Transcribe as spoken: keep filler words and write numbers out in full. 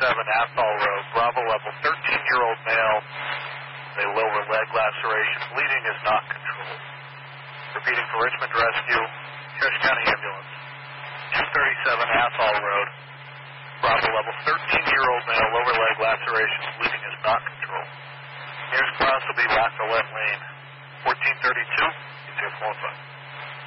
thirty-seven Athol Road, Bravo level, thirteen-year-old male, a lower leg laceration, bleeding is not controlled. Repeating for Richmond Rescue, Harris County Ambulance, two thirty-seven Athol Road, Bravo level, thirteen-year-old male, lower leg laceration, bleeding is not controlled. Nearest class will be Lafayette Lane, fourteen thirty-two, it's your phone.